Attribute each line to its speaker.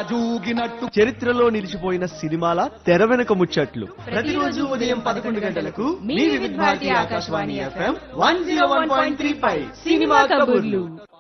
Speaker 1: రాజూగినట్టు
Speaker 2: చరిత్రలో నిలిచిపోయిన సినిమాల తెర వెనుక ముచ్చట్లు
Speaker 1: ప్రతిరోజు ఉదయం 11 గంటలకు మీ వివిధ భారతి ఆకాశవాణి FM 101.35 సినిమా కబుర్లు.